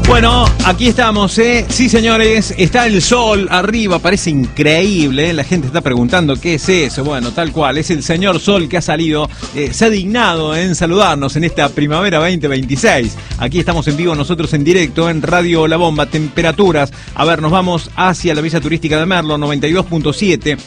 Bueno, aquí estamos, ¿eh? Sí, señores, está el sol arriba, parece increíble, ¿eh? La gente está preguntando qué es eso. Bueno, tal cual, es el señor sol que ha salido, se ha dignado en saludarnos en esta primavera 2026. Aquí estamos en vivo, nosotros en directo, en Radio La Bomba. Temperaturas, a ver, nos vamos hacia la Villa Turística de Merlo, 92.7,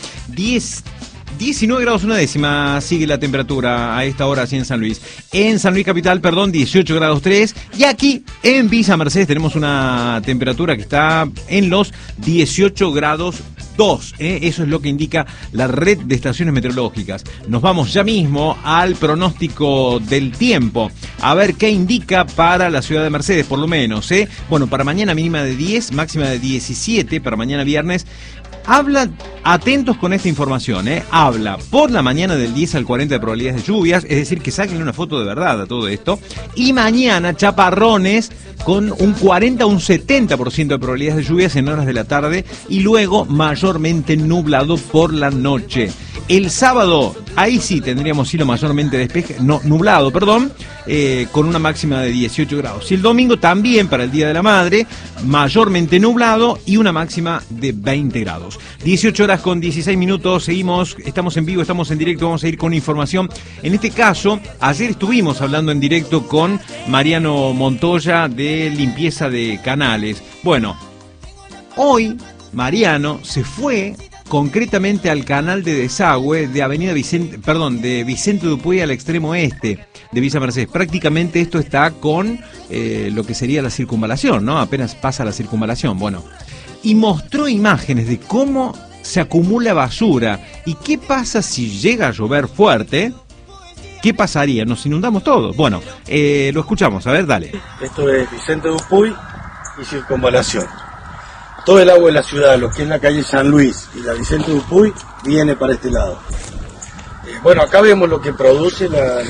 19 grados una décima sigue la temperatura a esta hora así en San Luis. En San Luis Capital, 18 grados 3. Y aquí en Villa Mercedes tenemos una temperatura que está en los 18 grados 2. Eso es lo que indica la red de estaciones meteorológicas. Nos vamos ya mismo al pronóstico del tiempo. A ver qué indica para la ciudad de Mercedes, por lo menos. Bueno, para mañana mínima de 10, máxima de 17, para mañana viernes. Habla, atentos con esta información, habla por la mañana del 10 al 40 de probabilidades de lluvias, es decir, que saquen una foto de verdad a todo esto. Y mañana chaparrones con un 40 a un 70% de probabilidades de lluvias en horas de la tarde y luego mayormente nublado por la noche. El sábado, ahí sí tendríamos cielo mayormente nublado, con una máxima de 18 grados. Y el domingo también para el Día de la Madre, mayormente nublado y una máxima de 20 grados. 18 horas con 16 minutos, seguimos, estamos en vivo, estamos en directo, vamos a ir con información. En este caso, ayer estuvimos hablando en directo con Mariano Montoya de limpieza de canales. Bueno, hoy Mariano se fue concretamente al canal de desagüe de de Vicente Dupuy al extremo este de Villa Mercedes. Prácticamente esto está con lo que sería la circunvalación, ¿no? Apenas pasa la circunvalación, bueno. Y mostró imágenes de cómo se acumula basura. ¿Y qué pasa si llega a llover fuerte? ¿Qué pasaría? ¿Nos inundamos todos? Bueno, lo escuchamos, a ver, dale. Esto es Vicente Dupuy y circunvalación. Todo el agua de la ciudad, lo que es la calle San Luis y la Vicente Dupuy, viene para este lado. Bueno, acá vemos lo que produce la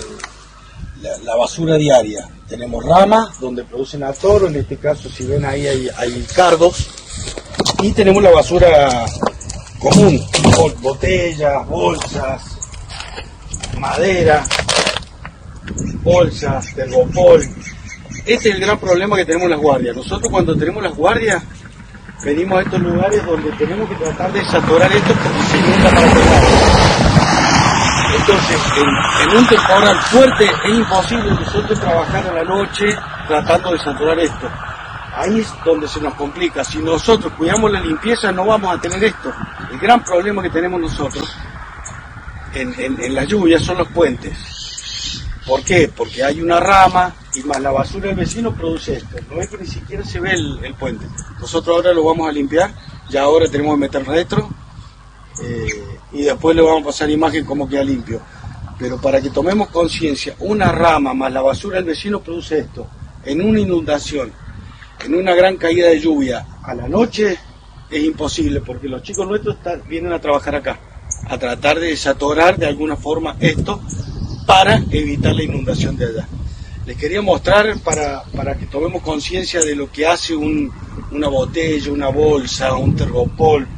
basura diaria. Tenemos ramas donde producen atoro, en este caso si ven ahí hay cardos. Y tenemos la basura común, botellas, bolsas, madera, bolsas, tergopol. Este es el gran problema que tenemos las guardias. Nosotros cuando tenemos las guardias venimos a estos lugares donde tenemos que tratar de desatorar esto porque se inunda para tomar. Entonces, en un temporal fuerte es imposible nosotros trabajar a la noche tratando de desatorar esto. Ahí es donde se nos complica. Si nosotros cuidamos la limpieza no vamos a tener esto. El gran problema que tenemos nosotros en las lluvias son los puentes. ¿Por qué? Porque hay una rama y más la basura del vecino produce esto. No es que ni siquiera se ve el puente. Nosotros ahora lo vamos a limpiar, ya ahora tenemos que meter retro y después le vamos a pasar imagen como queda limpio. Pero para que tomemos conciencia, una rama más la basura del vecino produce esto. En una inundación, en una gran caída de lluvia a la noche es imposible porque los chicos nuestros vienen a trabajar acá, a tratar de desatorar de alguna forma esto para evitar la inundación de allá. Les quería mostrar para que tomemos conciencia de lo que hace una botella, una bolsa, un tergopol,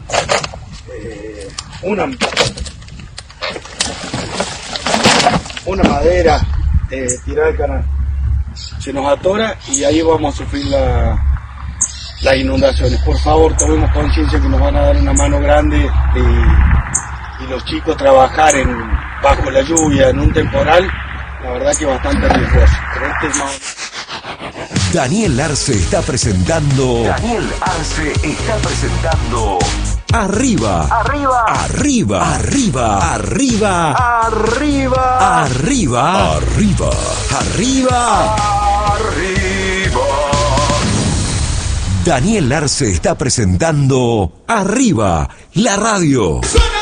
una madera tirada al canal. Se nos atora y ahí vamos a sufrir las inundaciones. Por favor, tomemos conciencia que nos van a dar una mano grande y los chicos trabajar bajo la lluvia, en un temporal, la verdad que es bastante riesgoso. Pero este es más... Daniel Arce está presentando. Arriba. Arriba. Arriba. Arriba. Arriba. Arriba. Arriba. Arriba. Arriba. Arriba. Daniel Arce está presentando Arriba, la radio.